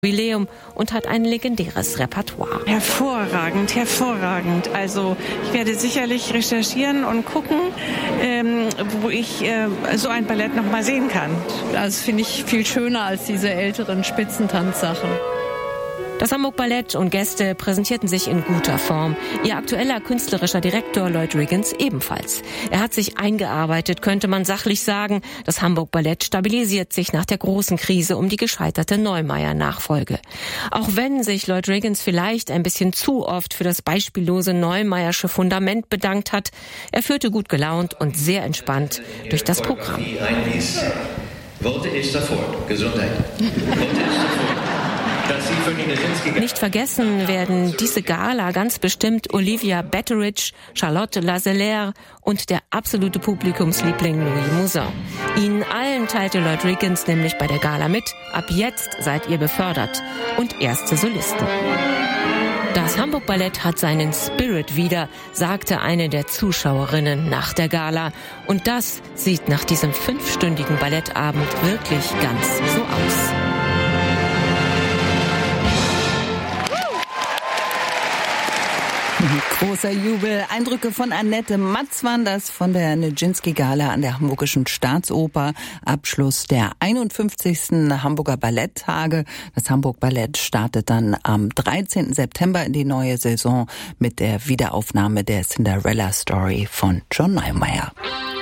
Jubiläum und hat ein legendäres Repertoire. Hervorragend, hervorragend. Also ich werde sicherlich recherchieren und gucken, wo ich so ein Ballett noch mal sehen kann. Das finde ich viel schöner als diese älteren Spitzentanzsachen. Das Hamburg Ballett und Gäste präsentierten sich in guter Form. Ihr aktueller künstlerischer Direktor Lloyd Riggins ebenfalls. Er hat sich eingearbeitet, könnte man sachlich sagen. Das Hamburg Ballett stabilisiert sich nach der großen Krise um die gescheiterte Neumeier-Nachfolge. Auch wenn sich Lloyd Riggins vielleicht ein bisschen zu oft für das beispiellose Neumeiersche Fundament bedankt hat, er führte gut gelaunt und sehr entspannt durch das Programm. Worte ist davor. Gesundheit. Worte ist davor. Nicht vergessen werden diese Gala ganz bestimmt Olivia Betteridge, Charlotte Laselaire und der absolute Publikumsliebling Louis Mouzin. Ihnen allen teilte Lloyd Riggins nämlich bei der Gala mit: Ab jetzt seid ihr befördert und erste Solisten. Das Hamburg Ballett hat seinen Spirit wieder, sagte eine der Zuschauerinnen nach der Gala. Und das sieht nach diesem 5-stündigen Ballettabend wirklich ganz so aus. Großer Jubel. Eindrücke von Annette Matz waren das von der Nijinsky-Gala an der Hamburgischen Staatsoper. Abschluss der 51. Hamburger Balletttage. Das Hamburg Ballett startet dann am 13. September in die neue Saison mit der Wiederaufnahme der Cinderella Story von John Neumeier.